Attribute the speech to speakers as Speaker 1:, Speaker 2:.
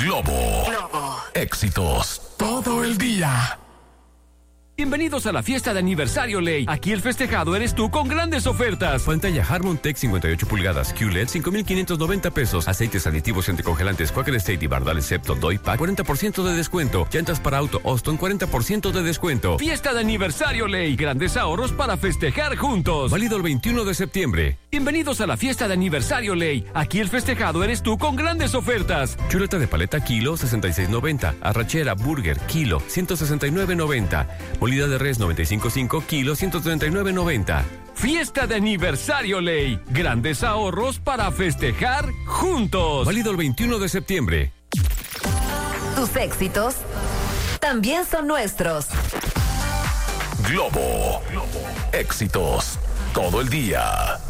Speaker 1: Globo. Éxitos todo el día.
Speaker 2: Bienvenidos a la fiesta de aniversario Ley. Aquí el festejado eres tú con grandes ofertas. Pantalla Harmon Tech 58 pulgadas QLED 5,590 pesos. Aceites aditivos y anticongelantes Quaker State y Bardales Septo Doy Pack 40% de descuento. Llantas para auto Austin 40% de descuento. Fiesta de aniversario Ley. Grandes ahorros para festejar juntos. Válido el 21 de septiembre. Bienvenidos a la fiesta de aniversario Ley. Aquí el festejado eres tú con grandes ofertas. Chuleta de paleta kilo 66.90. Arrachera burger kilo 169.90. Molida de res 95.5 kilos 139.90. Fiesta de aniversario Ley. Grandes ahorros para festejar juntos. Válido el 21 de septiembre.
Speaker 3: Tus éxitos también son nuestros.
Speaker 1: Globo. Éxitos todo el día.